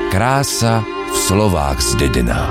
Krása v slovách zdedená.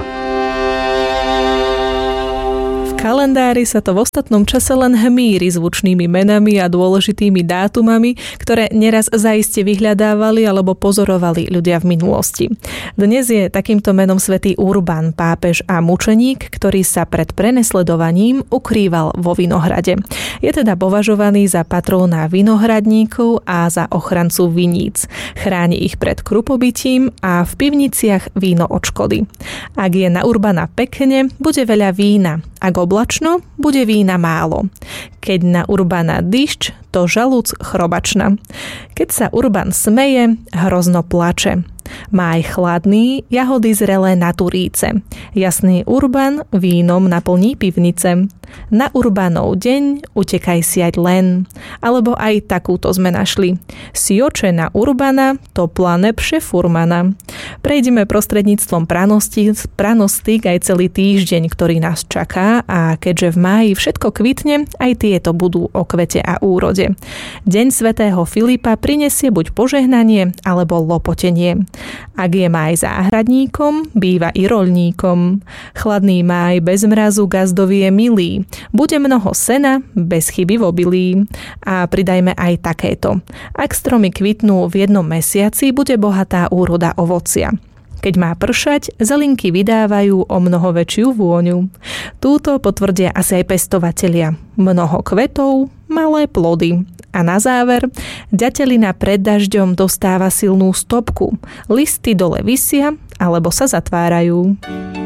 V kalendári sa to v ostatnom čase len hmíri zvučnými menami a dôležitými dátumami, ktoré neraz zaiste vyhľadávali alebo pozorovali ľudia v minulosti. Dnes je takýmto menom svätý Urban, pápež a mučeník, ktorý sa pred prenasledovaním ukrýval vo vinohrade. Je teda považovaný za patróna vinohradníkov a za ochrancu viníc. Chráni ich pred krupobitím a v pivniciach víno od škody. Ak je na Urbana pekne, bude veľa vína. Ak oblačno, bude vína málo. Keď na Urbana dyšť, to žalúc chrobačna. Keď sa Urban smeje, hrozno plače. Má aj chladný, jahody zrelé na turíce. Jasný Urban vínom naplní pivnice. Na Urbanov deň utekaj siať len. Alebo aj takúto sme našli. Sioče na Urbana, to planepše furmana. Prejdeme prostredníctvom pranostík aj celý týždeň, ktorý nás čaká, a keďže v máji všetko kvitne, aj tieto budú o kvete a úrode. Deň svätého Filipa prinesie buď požehnanie, alebo lopotenie. Ak je máj záhradníkom, býva i roľníkom. Chladný máj bez mrazu gazdovi je milý. Bude mnoho sena, bez chyby v obilí. A pridajme aj takéto. Ak stromy kvitnú v jednom mesiaci, bude bohatá úroda ovocia. Keď má pršať, zelinky vydávajú o mnoho väčšiu vôňu. Túto potvrdia asi aj pestovatelia. Mnoho kvetov, malé plody. A na záver, ďatelina pred dažďom dostáva silnú stopku. Listy dole visia alebo sa zatvárajú.